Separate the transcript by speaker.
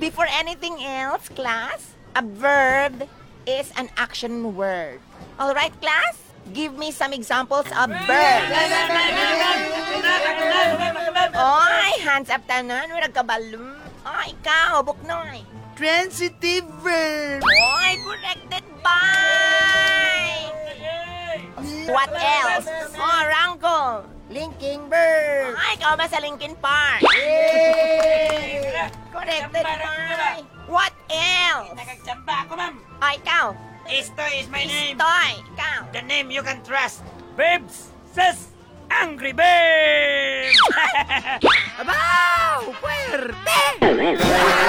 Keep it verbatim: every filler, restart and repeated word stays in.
Speaker 1: Before anything else, class, a verb is an action word. All right, class? Give me some examples of verbs. Oy, hands up tanan, wala kabalo. Oy, ikaw, buknoy.
Speaker 2: Transitive verb.
Speaker 1: Oy, corrected by. What else? Oh, Rangko. Linking verb. Ay, ikaw ba sa Linkin Park? Corrected by. What else?
Speaker 3: Nagagtsamba ako, ma'am.
Speaker 1: Ay, ikaw.
Speaker 3: Esto is my name.
Speaker 1: Istoy, ikaw.
Speaker 3: The name you can trust. Babes says Angry Babes!
Speaker 2: Abaw! Puwerte!